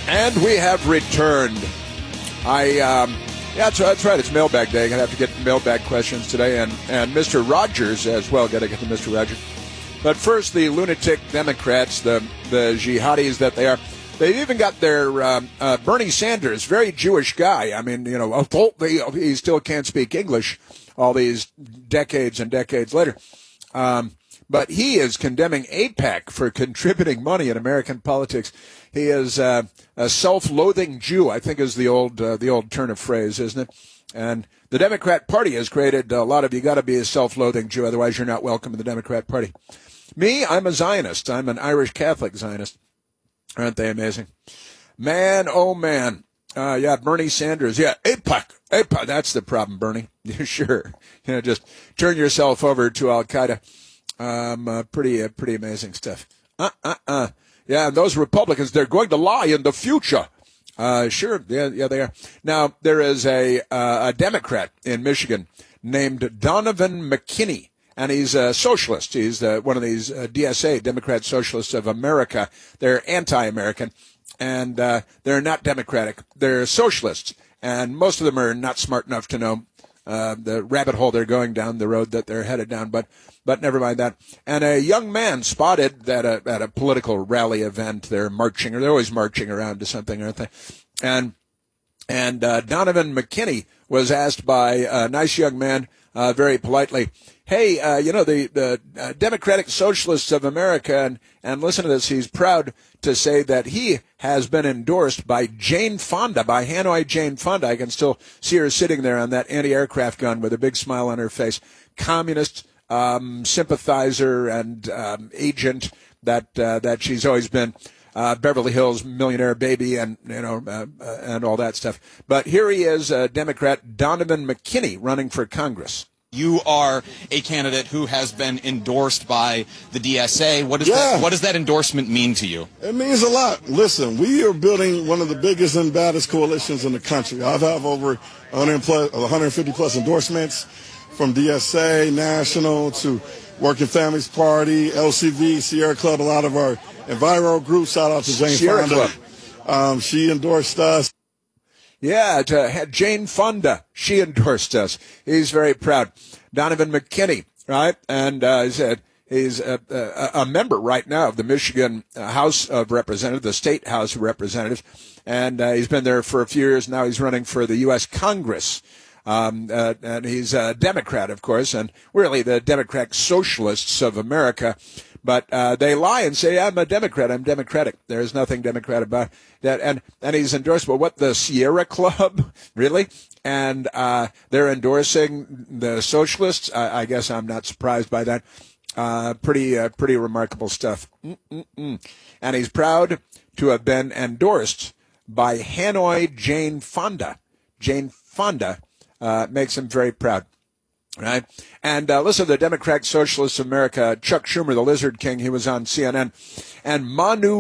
And we have returned. Yeah, that's right. It's mailbag day. Gonna have to get mailbag questions today, and Mr. Rogers as well. Got to get to Mr. Rogers. But first, the lunatic Democrats, the jihadis that they are. They've even got their Bernie Sanders, very Jewish guy. I mean, you know, he still can't speak English all these decades and decades later. But he is condemning AIPAC for contributing money in American politics. He is a self-loathing Jew, I think is the old turn of phrase, isn't it? And the Democrat Party has created a lot of, you got to be a self-loathing Jew, otherwise you're not welcome in the Democrat Party. Me, I'm a Zionist. I'm an Irish Catholic Zionist. Aren't they amazing? Man, oh man. Yeah, Bernie Sanders. Yeah, AIPAC. That's the problem, Bernie. Sure. You know, just turn yourself over to Al-Qaeda. Pretty amazing stuff. Yeah, and those Republicans, they're going to lie in the future. Sure. Yeah, they are. Now, there is a Democrat in Michigan named Donovan McKinney. And he's a socialist. He's one of these DSA, Democrat Socialists of America. They're anti-American, and they're not democratic. They're socialists, and most of them are not smart enough to know the rabbit hole they're going down, the road that they're headed down. But never mind that. And a young man spotted at a political rally event. They're marching, or they're always marching around to something, aren't they? And Donovan McKinney was asked by a nice young man very politely, hey, you know, the Democratic Socialists of America, and listen to this, he's proud to say that he has been endorsed by Jane Fonda, by Hanoi Jane Fonda. I can still see her sitting there on that anti-aircraft gun with a big smile on her face. Communist sympathizer and agent that she's always been. Beverly Hills millionaire baby and, you know, and all that stuff. But here he is, Democrat Donovan McKinney running for Congress. You are a candidate who has been endorsed by the DSA. What does that endorsement mean to you? It means a lot. Listen, we are building one of the biggest and baddest coalitions in the country. I have over 150 plus endorsements from DSA, National, to Working Families Party, LCV, Sierra Club, a lot of our Enviro group. Shout out to Jane Fonda. She endorsed us. Yeah, Jane Fonda. She endorsed us. He's very proud. Donovan McKinney, right? And he's a member right now of the Michigan House of Representatives, the State House of Representatives. And he's been there for a few years. Now he's running for the U.S. Congress. And he's a Democrat, of course, and really the Democratic Socialists of America. But they lie and say, I'm a Democrat, I'm Democratic. There's nothing Democrat about that. And he's endorsed, well, what, the Sierra Club? Really? And they're endorsing the socialists? I guess I'm not surprised by that. Pretty remarkable stuff. And he's proud to have been endorsed by Hanoi Jane Fonda. Jane Fonda makes him very proud. Right. And listen, the Democratic Socialists of America, Chuck Schumer, the Lizard King, he was on CNN. And Manu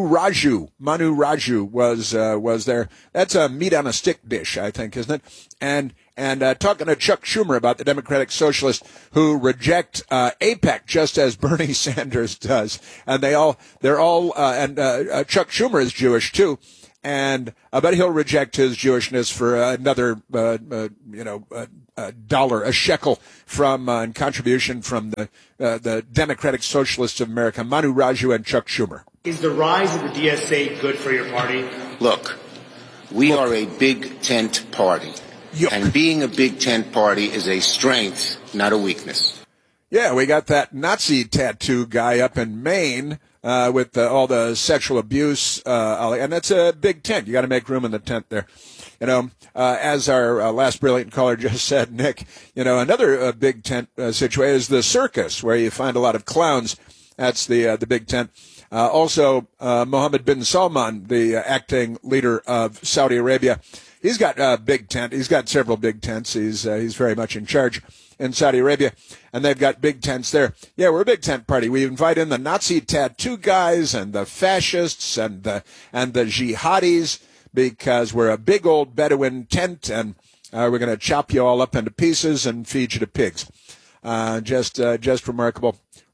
Raju was there. That's a meat on a stick dish, I think, isn't it? And talking to Chuck Schumer about the Democratic Socialists who reject AIPAC just as Bernie Sanders does. And Chuck Schumer is Jewish too. And I bet he'll reject his Jewishness for another, dollar, a shekel from in contribution from the Democratic Socialists of America, Manu Raju and Chuck Schumer. Is the rise of the DSA good for your party? Look, we are a big tent party, and being a big tent party is a strength, not a weakness. Yeah, we got that Nazi tattoo guy up in Maine. With all the sexual abuse, and that's a big tent. You got to make room in the tent there. You know, as our last brilliant caller just said, Nick, you know, another big tent situation is the circus, where you find a lot of clowns. That's the big tent. Also, Mohammed bin Salman, the acting leader of Saudi Arabia, he's got a big tent. He's got several big tents. He's very much in charge in Saudi Arabia, and they've got big tents there. Yeah, we're a big tent party. We invite in the Nazi tattoo guys and the fascists and the jihadis because we're a big old Bedouin tent, and we're going to chop you all up into pieces and feed you to pigs. Just remarkable.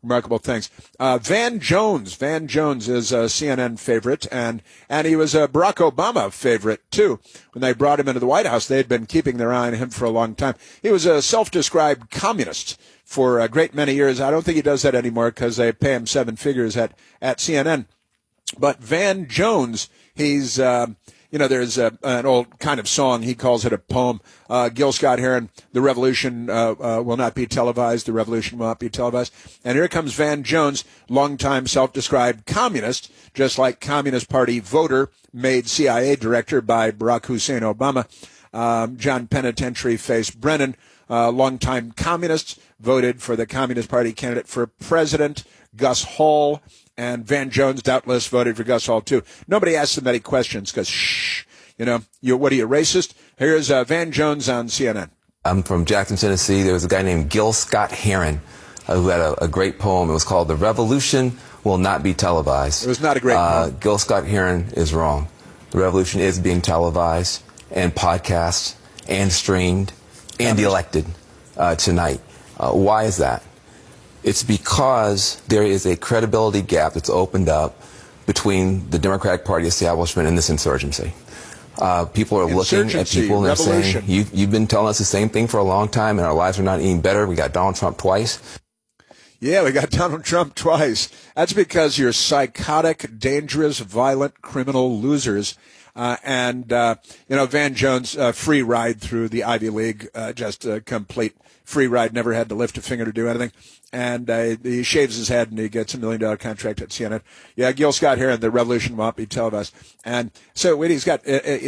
remarkable things. Van Jones is a CNN favorite, and he was a Barack Obama favorite, too. When they brought him into the White House, they had been keeping their eye on him for a long time. He was a self-described communist for a great many years. I don't think he does that anymore because they pay him 7 figures at CNN. But Van Jones, he's, there's an old kind of song. He calls it a poem. Gil Scott-Heron, the revolution will not be televised. The revolution will not be televised. And here comes Van Jones, longtime self-described communist, just like Communist Party voter, made CIA director by Barack Hussein Obama. John Penitentiary Face Brennan, longtime communist, voted for the Communist Party candidate for president, Gus Hall. And Van Jones doubtless voted for Gus Hall, too. Nobody asked him any questions because, what are you, racist? Here's Van Jones on CNN. I'm from Jackson, Tennessee. There was a guy named Gil Scott-Heron who had a great poem. It was called "The Revolution Will Not Be Televised." It was not a great poem. Gil Scott-Heron is wrong. The revolution is being televised and podcast and streamed and elected tonight. Why is that? It's because there is a credibility gap that's opened up between the Democratic Party establishment and this insurgency. People are looking at people and they're saying, you've been telling us the same thing for a long time and our lives are not any better. We got Donald Trump twice. Yeah, we got Donald Trump twice. That's because you're psychotic, dangerous, violent, criminal losers. Van Jones, free ride through the Ivy League, just a complete free ride, never had to lift a finger to do anything. And he shaves his head and he gets $1 million contract at CNN. Yeah, Gil Scott-Heron, the revolution won't be televised. And so he's got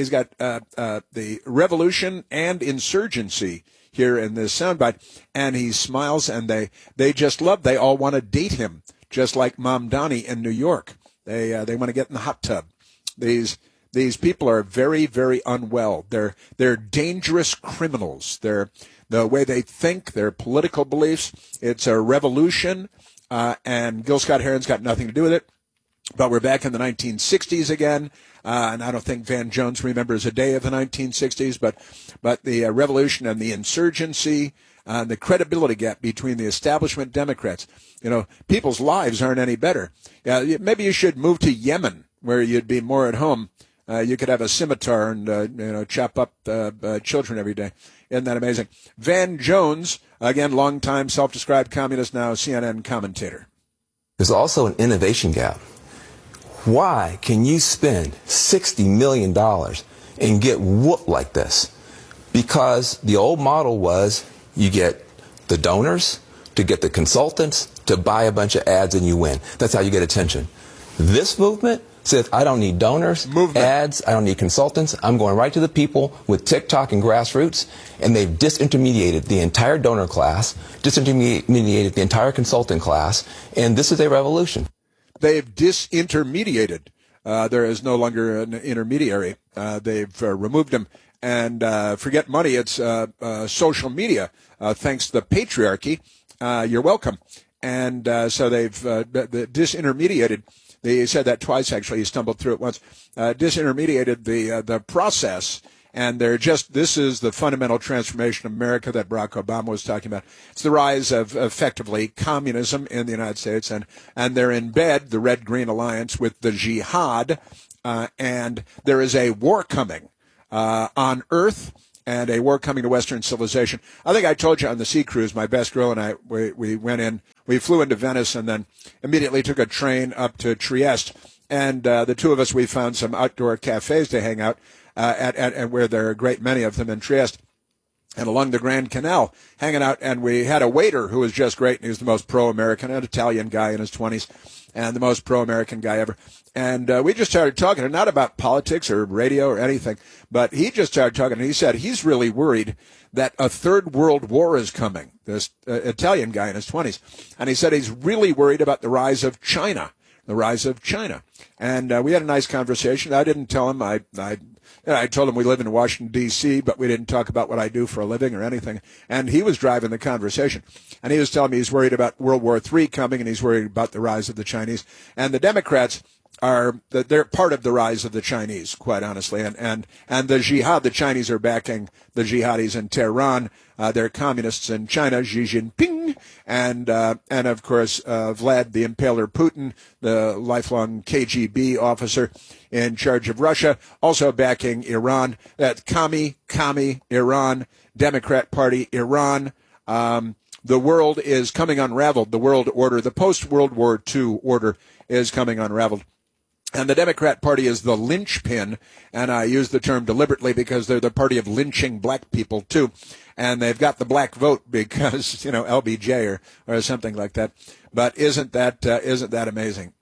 the revolution and insurgency here in this soundbite, and he smiles, and they just love. They all want to date him, just like Mom Donnie in New York. They want to get in the hot tub. These people are very, very unwell. They're dangerous criminals. The way they think, their political beliefs. It's a revolution, and Gil Scott-Heron's got nothing to do with it. But we're back in the 1960s again, and I don't think Van Jones remembers a day of the 1960s. But the revolution and the insurgency, the credibility gap between the establishment Democrats. People's lives aren't any better. Maybe you should move to Yemen, where you'd be more at home. You could have a scimitar and chop up children every day. Isn't that amazing? Van Jones, again, longtime self-described communist, now CNN commentator. There's also an innovation gap. Why can you spend $60 million and get whooped like this? Because the old model was you get the donors to get the consultants to buy a bunch of ads and you win. That's how you get attention. This movement says, I don't need donors, ads, I don't need consultants. I'm going right to the people with TikTok and grassroots, and they've disintermediated the entire donor class, disintermediated the entire consultant class, and this is a revolution. They've disintermediated. There is no longer an intermediary. They've removed him. And forget money, it's social media. Thanks to the patriarchy, you're welcome. And so they've disintermediated. He said that twice, actually. He stumbled through it once. Disintermediated the process, and this is the fundamental transformation of America that Barack Obama was talking about. It's the rise of, effectively, communism in the United States, and they're in bed, the Red-Green Alliance, with the jihad, and there is a war coming on Earth, and a war coming to Western civilization. I think I told you on the sea cruise, my best girl and I, we went in, we flew into Venice and then immediately took a train up to Trieste. And the two of us, we found some outdoor cafes to hang out at where there are a great many of them in Trieste. And along the Grand Canal, hanging out, and we had a waiter who was just great, and he was the most pro-American, an Italian guy in his 20s, and the most pro-American guy ever. And we just started talking, not about politics or radio or anything, but he just started talking, and he said he's really worried that a third world war is coming, this Italian guy in his 20s. And he said he's really worried about the rise of China. And we had a nice conversation. I didn't tell him. I told him we live in Washington, D.C., but we didn't talk about what I do for a living or anything. And he was driving the conversation. And he was telling me he's worried about World War III coming, and he's worried about the rise of the Chinese. And the Democrats, they're part of the rise of the Chinese, quite honestly, and the jihad. The Chinese are backing the jihadis in Tehran. They're communists in China, Xi Jinping, and of course Vlad the Impaler Putin, the lifelong KGB officer in charge of Russia, also backing Iran. That commie Iran, Democrat Party Iran. The world is coming unraveled. The world order, the post-World War II order, is coming unraveled. And the Democrat Party is the linchpin, and I use the term deliberately because they're the party of lynching black people, too. And they've got the black vote because, LBJ or something like that. But isn't that amazing?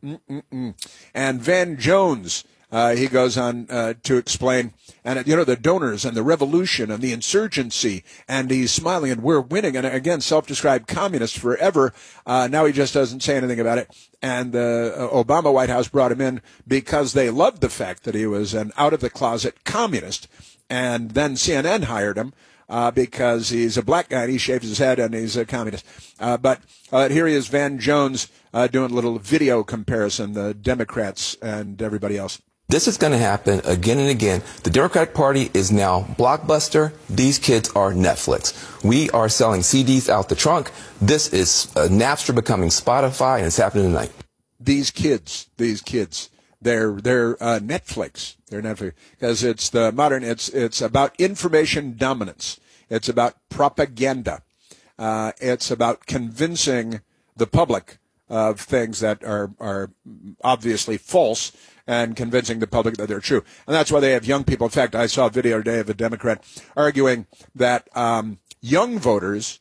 And Van Jones, he goes on to explain, and the donors and the revolution and the insurgency, and he's smiling, and we're winning. And again, self-described communist forever. Now he just doesn't say anything about it. And the Obama White House brought him in because they loved the fact that he was an out-of-the-closet communist. And then CNN hired him because he's a black guy and he shaves his head and he's a communist. But here he is, Van Jones, doing a little video comparison, the Democrats and everybody else. This is going to happen again and again. The Democratic Party is now Blockbuster. These kids are Netflix. We are selling CDs out the trunk. This is Napster becoming Spotify, and it's happening tonight. These kids, they're Netflix. They're Netflix because it's the modern. It's about information dominance. It's about propaganda. It's about convincing the public of things that are obviously false, and convincing the public that they're true. And that's why they have young people. In fact, I saw a video today of a Democrat arguing that young voters,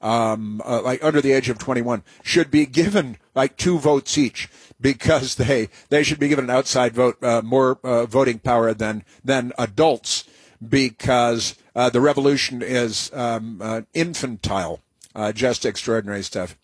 like under the age of 21, should be given like 2 votes each because they should be given an outside vote, more voting power than adults, because the revolution is infantile. Just extraordinary stuff.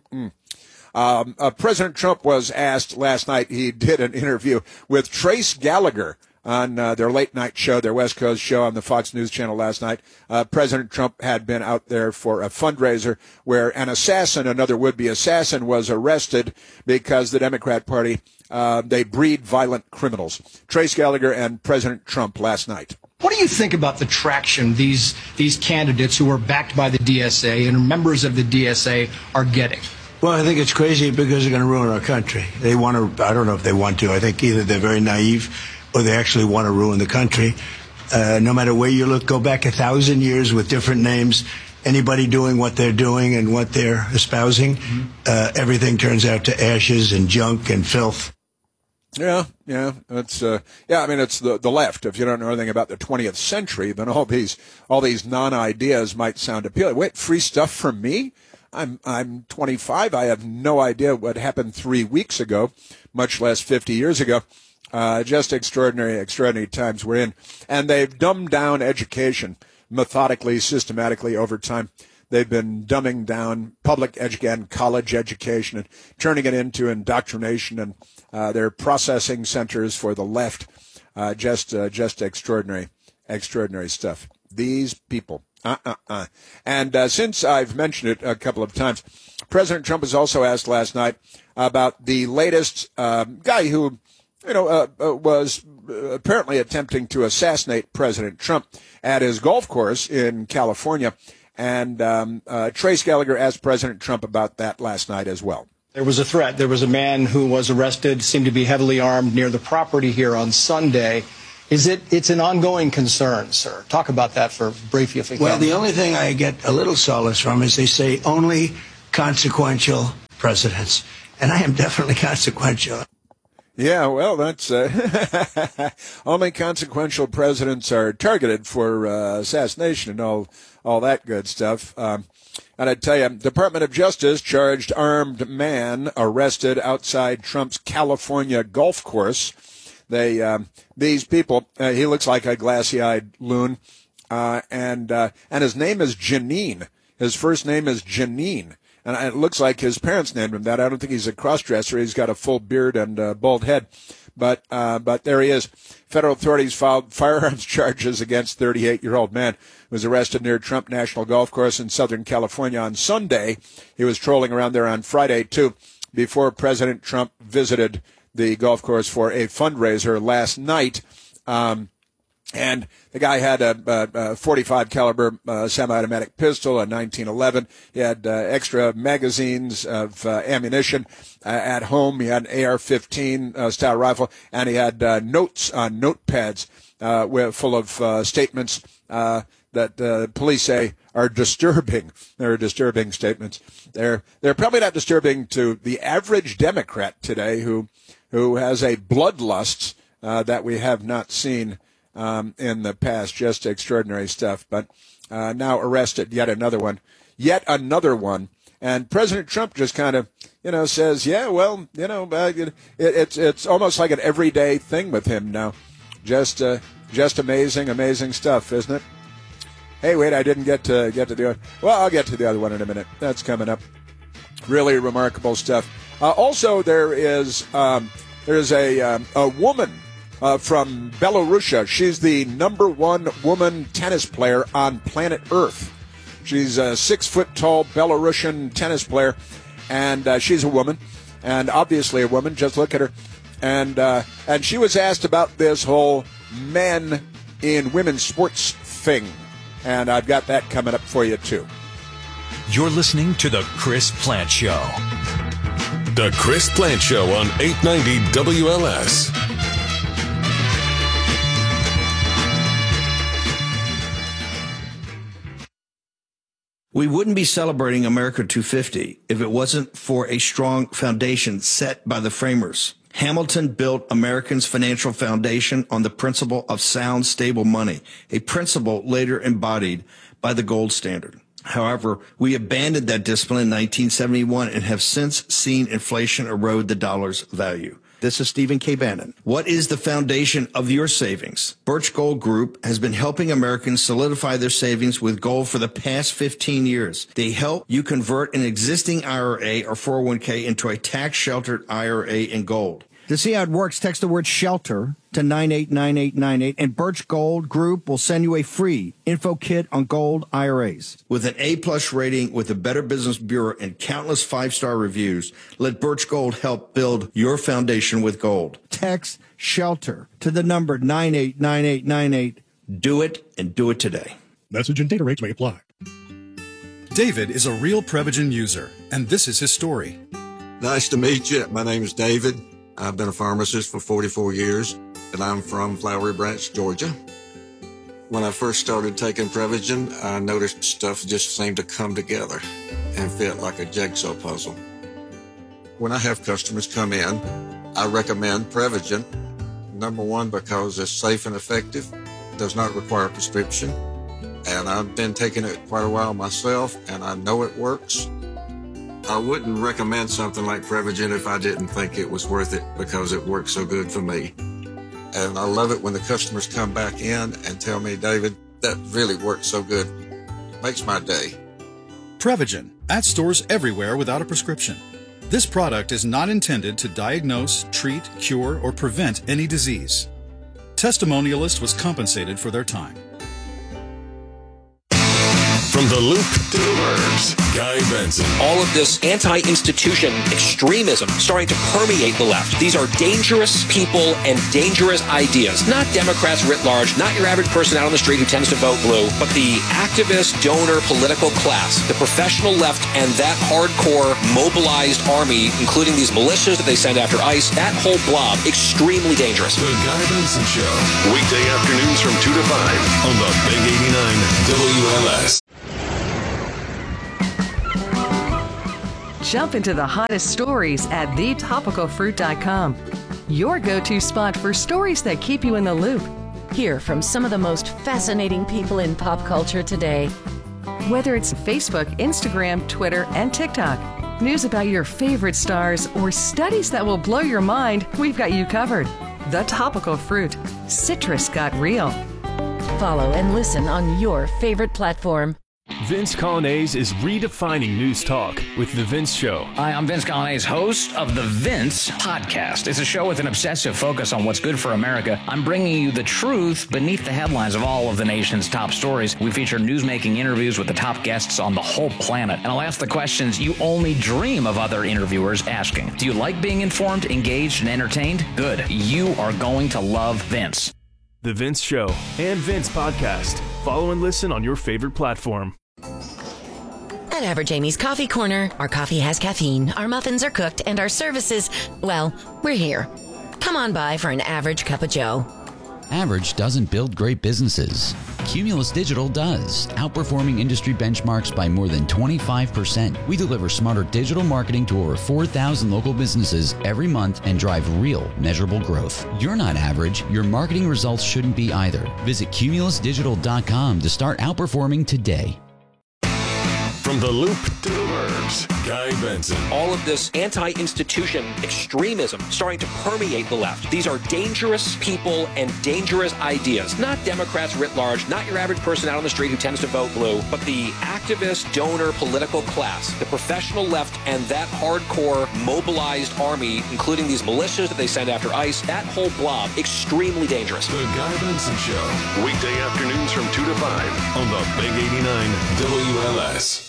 President Trump was asked last night, he did an interview with Trace Gallagher on their late night show, their West Coast show on the Fox News channel last night. President Trump had been out there for a fundraiser where an assassin, another would-be assassin, was arrested because the Democrat Party, they breed violent criminals. Trace Gallagher and President Trump last night. What do you think about the traction these candidates who are backed by the DSA and members of the DSA are getting? Well, I think it's crazy because they're going to ruin our country. They want to, I don't know if they want to. I think either they're very naive or they actually want to ruin the country. No matter where you look, go back 1,000 years with different names. Anybody doing what they're doing and what they're espousing, everything turns out to ashes and junk and filth. Yeah, it's I mean, it's the left. If you don't know anything about the 20th century, then all these non-ideas might sound appealing. Wait, free stuff from me? I'm 25. I have no idea what happened 3 weeks ago, much less 50 years ago. Just extraordinary times we're in. And they've dumbed down education methodically, systematically over time. They've been dumbing down public education, college education, and turning it into indoctrination, and they're processing centers for the left. Just extraordinary stuff. These people. And since I've mentioned it a couple of times, President Trump was also asked last night about the latest guy who, was apparently attempting to assassinate President Trump at his golf course in California. And Trace Gallagher asked President Trump about that last night as well. There was a threat. There was a man who was arrested, seemed to be heavily armed near the property here on Sunday. It's an ongoing concern, sir. Talk about that for briefly if you can. Well, the only thing I get a little solace from is they say only consequential presidents. And I am definitely consequential. Yeah, well, that's only consequential presidents are targeted for assassination and all that good stuff. And I tell you, Department of Justice charged armed man arrested outside Trump's California golf course. These people, he looks like a glassy-eyed loon, and his name is Janine. His first name is Janine, and it looks like his parents named him that. I don't think he's a cross-dresser. He's got a full beard and a bald head, but there he is. Federal authorities filed firearms charges against 38-year-old man who was arrested near Trump National Golf Course in Southern California on Sunday. He was trolling around there on Friday, too, before President Trump visited the golf course for a fundraiser last night. And the guy had a 45 caliber semi-automatic pistol, a 1911. He had extra magazines of ammunition at home. He had an AR-15 style rifle, and he had notes on notepads full of statements that police say are disturbing. They're disturbing statements. They're probably not disturbing to the average Democrat today who has a bloodlust that we have not seen in the past. Just extraordinary stuff. But now arrested, yet another one. And President Trump just kind of, says, yeah, well, it's almost like an everyday thing with him now. Just amazing stuff, isn't it? Hey, wait, I didn't get to the other. Well, I'll get to the other one in a minute. That's coming up. Really remarkable stuff. Also, there's a woman from Belarus. She's the #1 woman tennis player on planet Earth. She's a 6-foot-tall Belarusian tennis player, and she's a woman, and obviously a woman. Just look at her. And she was asked about this whole men in women's sports thing, and I've got that coming up for you, too. You're listening to The Chris Plante Show. The Chris Plante Show on 890 WLS. We wouldn't be celebrating America 250 if it wasn't for a strong foundation set by the framers. Hamilton built Americans' financial foundation on the principle of sound, stable money, a principle later embodied by the gold standard. However, we abandoned that discipline in 1971 and have since seen inflation erode the dollar's value. This is Stephen K. Bannon. What is the foundation of your savings? Birch Gold Group has been helping Americans solidify their savings with gold for the past 15 years. They help you convert an existing IRA or 401k into a tax-sheltered IRA in gold. To see how it works, text the word SHELTER to 989898, and Birch Gold Group will send you a free info kit on gold IRAs. With an A-plus rating with the Better Business Bureau and countless 5-star reviews, let Birch Gold help build your foundation with gold. Text SHELTER to the number 989898. Do it, and do it today. Message and data rates may apply. David is a real Prevagen user, and this is his story. Nice to meet you. My name is David. I've been a pharmacist for 44 years, and I'm from Flowery Branch, Georgia. When I first started taking Prevagen, I noticed stuff just seemed to come together and fit like a jigsaw puzzle. When I have customers come in, I recommend Prevagen. Number one, because it's safe and effective, does not require a prescription, and I've been taking it quite a while myself, and I know it works. I wouldn't recommend something like Prevagen if I didn't think it was worth it because it works so good for me. And I love it when the customers come back in and tell me, David, that really works so good. Makes my day. Prevagen, at stores everywhere without a prescription. This product is not intended to diagnose, treat, cure, or prevent any disease. Testimonialist was compensated for their time. From the Loop to the Burbs, Guy Benson. All of this anti-institution extremism starting to permeate the left. These are dangerous people and dangerous ideas. Not Democrats writ large, not your average person out on the street who tends to vote blue, but the activist, donor, political class, the professional left, and that hardcore mobilized army, including these militias that they send after ICE, that whole blob, extremely dangerous. The Guy Benson Show. Weekday afternoons from 2 to 5 on the Big 89 WLS. Jump into the hottest stories at thetopicalfruit.com. Your go-to spot for stories that keep you in the loop. Hear from some of the most fascinating people in pop culture today. Whether it's Facebook, Instagram, Twitter, and TikTok, news about your favorite stars, or studies that will blow your mind, we've got you covered. The Topical Fruit. Citrus got real. Follow and listen on your favorite platform. Vince Colonnese is redefining news talk with The Vince Show. Hi, I'm Vince Colonnese, host of The Vince Podcast. It's a show with an obsessive focus on what's good for America. I'm bringing you the truth beneath the headlines of all of the nation's top stories. We feature newsmaking interviews with the top guests on the whole planet. And I'll ask the questions you only dream of other interviewers asking. Do you like being informed, engaged, and entertained? Good. You are going to love Vince. The Vince Show and Vince Podcast. Follow and listen on your favorite platform. At Average Amy's Coffee Corner, our coffee has caffeine, our muffins are cooked, and our services, well, we're here. Come on by for an average cup of joe. Average doesn't build great businesses. Cumulus Digital does, outperforming industry benchmarks by more than 25%. We deliver smarter digital marketing to over 4,000 local businesses every month and drive real, measurable growth. You're not average. Your marketing results shouldn't be either. Visit cumulusdigital.com to start outperforming today. From the loop to the verbs, Guy Benson. All of this anti-institution extremism starting to permeate the left. These are dangerous people and dangerous ideas. Not Democrats writ large, not your average person out on the street who tends to vote blue, but the activist, donor, political class, the professional left, and that hardcore mobilized army, including these militias that they send after ICE, that whole blob, extremely dangerous. The Guy Benson Show, weekday afternoons from 2 to 5 on the Big 89 WLS.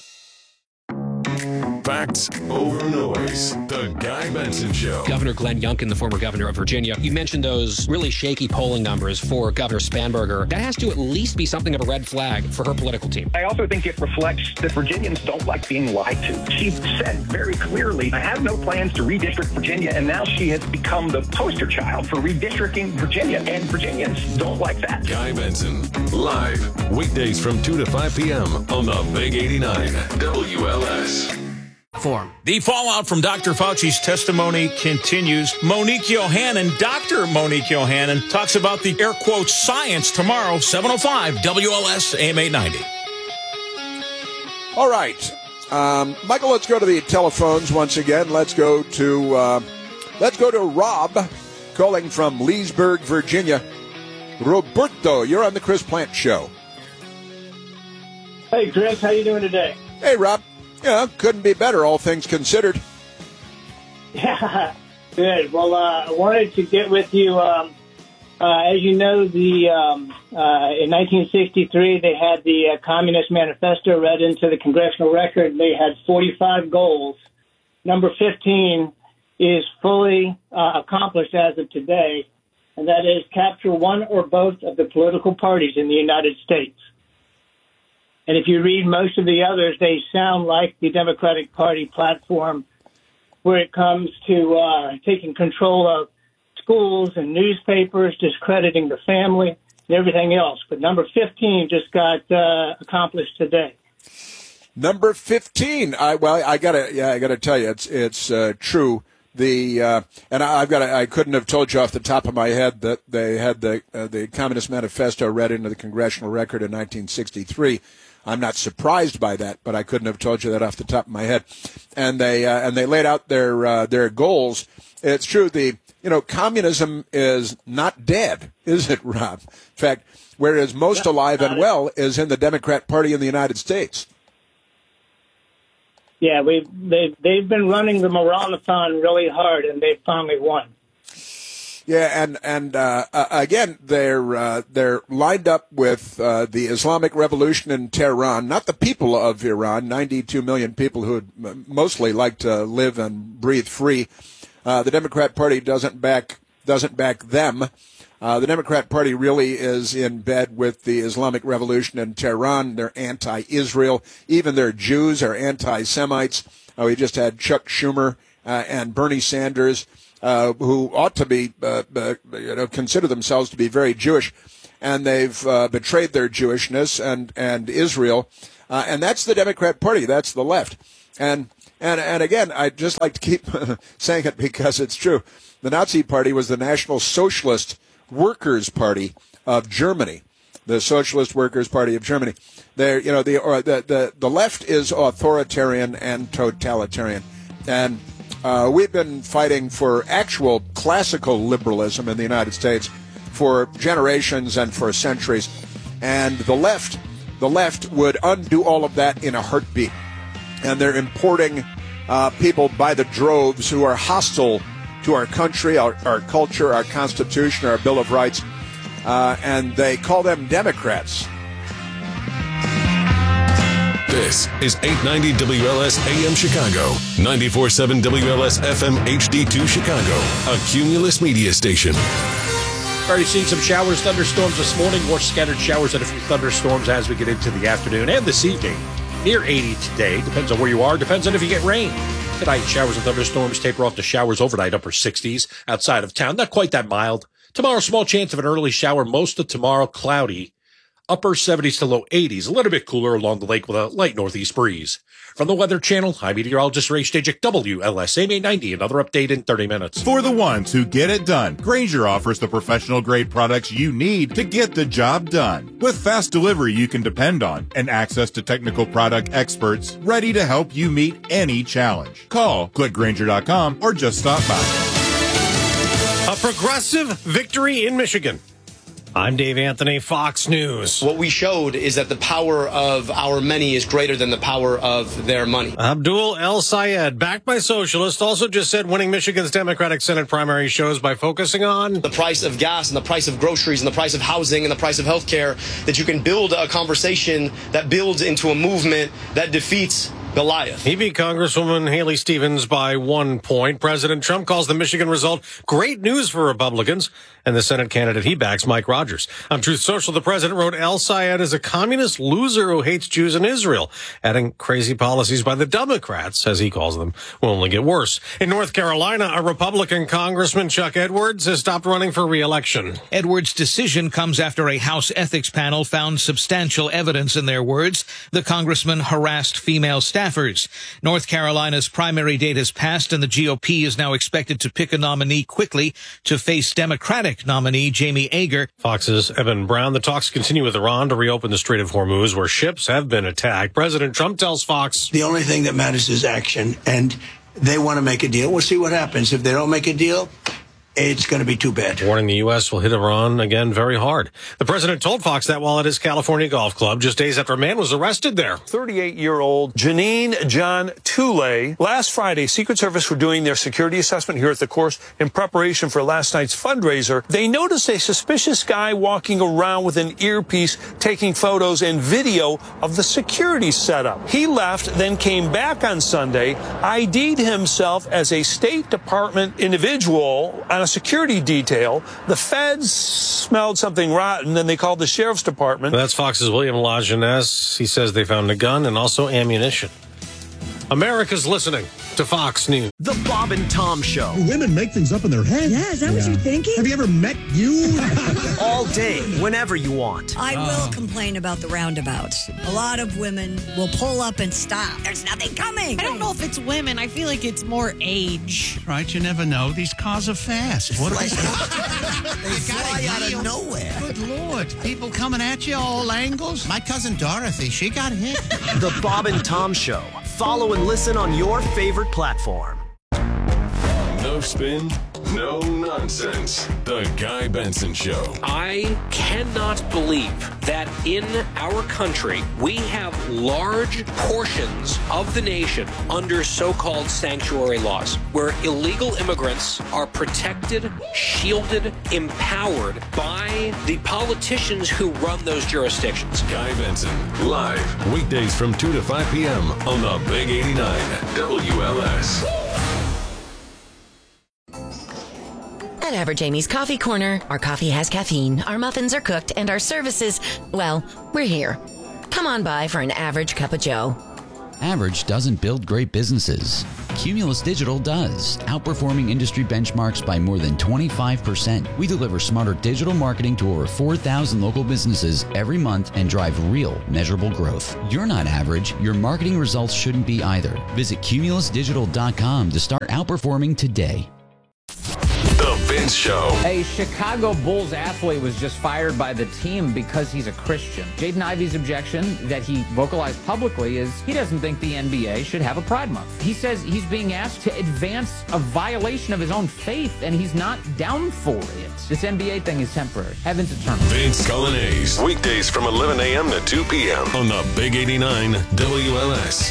Facts over noise. The Guy Benson Show. Governor Glenn Youngkin, the former governor of Virginia, you mentioned those really shaky polling numbers for Governor Spanberger. That has to at least be something of a red flag for her political team. I also think it reflects that Virginians don't like being lied to. She said very clearly, I have no plans to redistrict Virginia, and now she has become the poster child for redistricting Virginia, and Virginians don't like that. Guy Benson, live, weekdays from 2 to 5 p.m. on the Big 89 WLS. The fallout from Dr. Fauci's testimony continues. Monique Yohannan, Dr. Monique Yohannan, talks about the air quotes science tomorrow, 7:05 WLS AM 890. All right, Michael. Let's go to the telephones once again. Let's go to Rob, calling from Leesburg, Virginia. Roberto, you're on the Chris Plant Show. Hey, Chris, how you doing today? Hey, Rob. Yeah, couldn't be better, all things considered. Yeah, good. Well, I wanted to get with you. As you know, in 1963, they had the Communist Manifesto read into the Congressional Record. They had 45 goals. Number 15 is fully accomplished as of today, and that is capture one or both of the political parties in the United States. And if you read most of the others, they sound like the Democratic Party platform where it comes to taking control of schools and newspapers, discrediting the family, and everything else. But number 15 just got accomplished today. Number 15. I gotta tell you, it's true. I couldn't have told you off the top of my head that they had the Communist Manifesto read into the Congressional Record in 1963. I'm not surprised by that, but I couldn't have told you that off the top of my head. And they laid out their goals. It's true. Communism is not dead, is it, Rob? In fact, whereas most alive and well is in the Democrat Party in the United States. Yeah, they've been running the Moralathon really hard, and they've finally won. Yeah, and again, they're lined up with the Islamic Revolution in Tehran, not the people of Iran, 92 million people who would mostly like to live and breathe free. The Democrat Party doesn't back them. The Democrat Party really is in bed with the Islamic Revolution in Tehran. They're anti-Israel. Even their Jews are anti-Semites. We just had Chuck Schumer and Bernie Sanders, who ought to be, consider themselves to be very Jewish, and they've betrayed their Jewishness and Israel, and that's the Democrat Party. That's the left, and again, I'd just like to keep saying it because it's true. The Nazi Party was the National Socialist Workers' Party of Germany, the Socialist Workers' Party of Germany. The left is authoritarian and totalitarian, and we've been fighting for actual classical liberalism in the United States for generations and for centuries. And the left the left would undo all of that in a heartbeat. And they're importing people by the droves who are hostile to our country, our culture, our Constitution, our Bill of Rights, and they call them Democrats. This is 890 WLS AM Chicago, 94.7 WLS FM HD2 Chicago, a Cumulus media station. Already seeing some showers, thunderstorms this morning, more scattered showers and a few thunderstorms as we get into the afternoon and this evening. Near 80 today, depends on where you are, depends on if you get rain. Tonight, showers and thunderstorms taper off to showers overnight, upper 60s outside of town, not quite that mild. Tomorrow, small chance of an early shower, most of tomorrow cloudy. Upper 70s to low 80s, a little bit cooler along the lake with a light northeast breeze. From the Weather Channel, I'm meteorologist Ray Stajic, WLS AM 890. Another update in 30 minutes. For the ones who get it done, Grainger offers the professional-grade products you need to get the job done. With fast delivery you can depend on and access to technical product experts ready to help you meet any challenge. Call, click Grainger.com, or just stop by. A progressive victory in Michigan. I'm Dave Anthony, Fox News. What we showed is that the power of our many is greater than the power of their money. Abdul El Sayed, backed by socialists, also just said winning Michigan's Democratic Senate primary shows by focusing on the price of gas and the price of groceries and the price of housing and the price of health care, that you can build a conversation that builds into a movement that defeats Goliath. He beat Congresswoman Haley Stevens by 1 point. President Trump calls the Michigan result great news for Republicans, and the Senate candidate he backs, Mike Rogers. On Truth Social, the president wrote El Sayed is a communist loser who hates Jews and Israel, adding crazy policies by the Democrats, as he calls them, will only get worse. In North Carolina, a Republican Congressman, Chuck Edwards, has stopped running for re-election. Edwards' decision comes after a House ethics panel found substantial evidence, in their words, the congressman harassed female staffers. North Carolina's primary date has passed, and the GOP is now expected to pick a nominee quickly to face Democratic nominee Jamie Ager. Fox's Evan Brown. The talks continue with Iran to reopen the Strait of Hormuz, where ships have been attacked. President Trump tells Fox, the only thing that matters is action, and they want to make a deal. We'll see what happens. If they don't make a deal, it's going to be too bad. Warning the U.S. will hit Iran again very hard. The president told Fox that while at his California golf club just days after a man was arrested there. 38-year-old Janine John Toulay. Last Friday, Secret Service were doing their security assessment here at the course in preparation for last night's fundraiser. They noticed a suspicious guy walking around with an earpiece, taking photos and video of the security setup. He left, then came back on Sunday, ID'd himself as a State Department individual on a security detail. The feds smelled something rotten, and they called the sheriff's department. That's Fox's William Lajeunesse. He says they found a gun and also ammunition. America's listening to Fox News. The Bob and Tom Show. Women make things up in their head. Yeah, is that what you're thinking? Have you ever met you? All day, whenever you want. I will complain about the roundabouts. A lot of women will pull up and stop. There's nothing coming. I don't know if it's women. I feel like it's more age. Right, you never know. These cars are fast. What are they? They fly out of nowhere. Good Lord. People coming at you all angles. My cousin Dorothy, she got hit. The Bob and Tom Show. Follow and listen on your favorite platform. No spin, no nonsense. The Guy Benson Show. I cannot believe that in our country we have large portions of the nation under so-called sanctuary laws, where illegal immigrants are protected, shielded, empowered by the politicians who run those jurisdictions. Guy Benson, live, weekdays from 2 to 5 p.m. on the Big 89 WLS. At Average Amy's Coffee Corner, our coffee has caffeine, our muffins are cooked, and our services, well, we're here. Come on by for an average cup of joe. Average doesn't build great businesses. Cumulus Digital does, outperforming industry benchmarks by more than 25%. We deliver smarter digital marketing to over 4,000 local businesses every month and drive real, measurable growth. You're not average. Your marketing results shouldn't be either. Visit cumulusdigital.com to start outperforming today. The Vince Show. A Chicago Bulls athlete was just fired by the team because he's a Christian. Jaden Ivey's objection that he vocalized publicly is he doesn't think the NBA should have a Pride Month. He says he's being asked to advance a violation of his own faith, and he's not down for it. This NBA thing is temporary. Heaven's eternal. Vince Coglianese. Weekdays from 11 a.m. to 2 p.m. on the Big 89 WLS.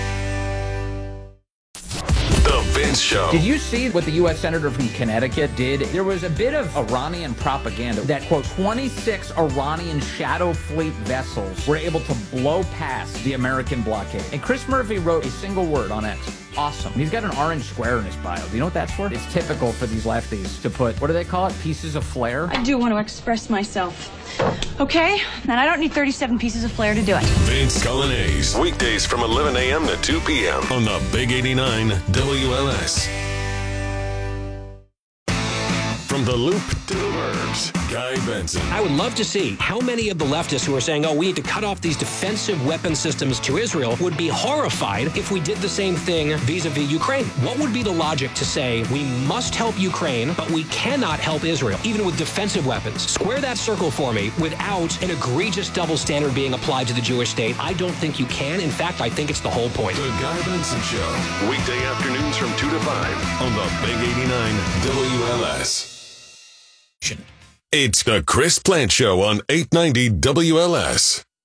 The Vince Show. Did you see what the U.S. Senator from Connecticut did? There was a bit of Iranian propaganda that, quote, 26 Iranian shadow fleet vessels were able to blow past the American blockade. And Chris Murphy wrote a single word on X. Awesome. He's got an orange square in his bio. Do you know what that's for? It's typical for these lefties to put, what do they call it? Pieces of flair? I do want to express myself. Okay? And I don't need 37 pieces of flair to do it. Vince Coglianese. Weekdays from 11 a.m. to 2 p.m. on the Big 89 WLS. From the Loop to the Burbs, Guy Benson. I would love to see how many of the leftists who are saying, oh, we need to cut off these defensive weapon systems to Israel would be horrified if we did the same thing vis-a-vis Ukraine. What would be the logic to say we must help Ukraine, but we cannot help Israel, even with defensive weapons? Square that circle for me without an egregious double standard being applied to the Jewish state. I don't think you can. In fact, I think it's the whole point. The Guy Benson Show. Weekday afternoons from 2 to 5 on the Big 89 WLS. It's the Chris Plant Show on 890 WLS.